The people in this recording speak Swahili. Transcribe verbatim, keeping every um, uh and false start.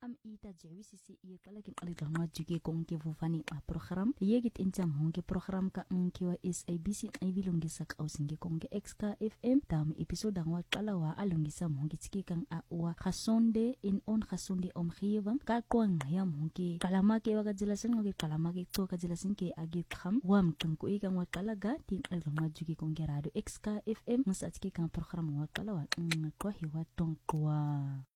am ita jewisisi iya kalakin alidangwa juge kongke vufani a program yegit injam honge program ka nkiwa S A B C ivilungisa kausinge kongke X K F M tam episode angwa kalawa alungisa honge tiki kang a uwa khasonde in on khasonde omkhiyevang ka kwang yam honge kalamake wakajelasin ngoge kalamake to kajelasin ke agi kham wam tangko ikang wa kalaga tin alidangwa juge kongke radio X K F M nsa tiki kang program wa kalawa kwa hiwa tongkwa